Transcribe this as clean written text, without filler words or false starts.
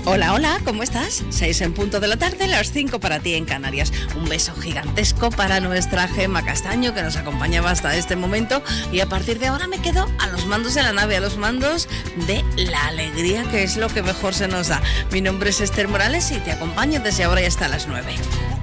Hola, hola, ¿cómo estás? 6 en punto de la tarde, las 5 para ti en Canarias. Un beso gigantesco para nuestra Gemma Castaño, que nos acompañaba hasta este momento. Y a partir de ahora me quedo a los mandos de la nave, a los mandos de la alegría, que es lo que mejor se nos da. Mi nombre es Esther Morales y te acompaño desde ahora y hasta las 9.